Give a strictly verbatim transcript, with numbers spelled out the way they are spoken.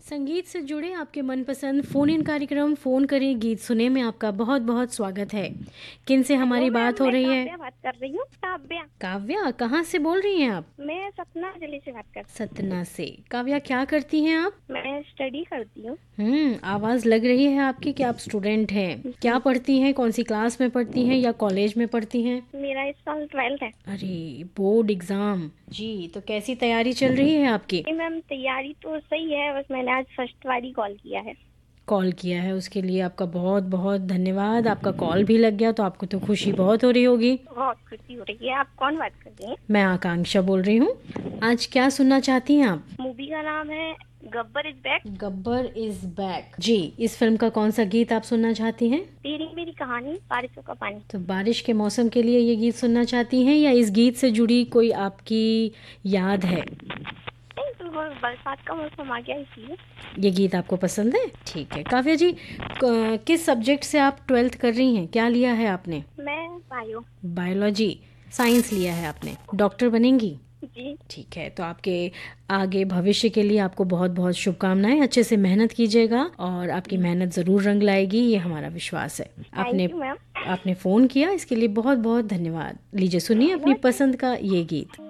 संगीत से जुड़े आपके मनपसंद फ़ोन इन कार्यक्रम फ़ोन करें गीत सुने में आपका बहुत बहुत स्वागत है। किन से हेलो हमारी मैम, बात हो मैं रही है? काव्या बात कर रही हूँ। काव्या। काव्या, कहाँ से बोल रही हैं आप? मैं सपना जिले से बात कर रही सतना से। काव्या, क्या करती हैं आप? हूँ। मैं स्टडी करती हूँ। हम्म आवाज़ लग रही है आपकी कि आप स्टूडेंट हैं। क्या जी, पढ़ती हैं? कौन सी क्लास में पढ़ती हैं या कॉलेज में पढ़ती हैं? मेरा इस साल ट्वेल्थ है। अरे, बोर्ड एग्ज़ाम। जी, तो कैसी तैयारी चल रही है आपकी? जी मैम, तैयारी तो सही है, बस मैंने आज फर्स्ट बार ही कॉल किया है। कॉल किया है उसके लिए आपका बहुत बहुत धन्यवाद। आपका कॉल भी लग गया तो आपको तो खुशी बहुत हो रही होगी। बहुत खुशी हो रही है। आप कौन बात कर रही हैं? मैं आकांक्षा बोल रही हूँ। आज क्या सुनना चाहती हैं आप? मूवी का नाम है Gabbar is back. Gabbar is back. जी, इस फिल्म का कौन सा गीत आप सुनना चाहती हैं? तेरी मेरी कहानी, बारिशों का पानी। तो बारिश के मौसम के लिए ये गीत सुनना चाहती हैं या इस गीत से जुड़ी कोई आपकी याद है? नहीं तो वो बरसात का मौसम आ गया इसलिए। ये गीत आपको पसंद है? ठीक है। काव्या जी, क- किस सब्जेक्ट से आप ट्वेल्थ कर रही हैं? क्या लिया है आपने? मैं बायो। बायोलॉजी, साइंस लिया है आपने। डॉक्टर बनेंगी? जी, ठीक है, तो आपके आगे भविष्य के लिए आपको बहुत बहुत शुभकामनाएं। अच्छे से मेहनत कीजिएगा और आपकी मेहनत ज़रूर रंग लाएगी, ये हमारा विश्वास है। थैंक आपने यू मैम। आपने फ़ोन किया, इसके लिए बहुत बहुत धन्यवाद। लीजिए, सुनिए अपनी धन्यवाद। पसंद का ये गीत।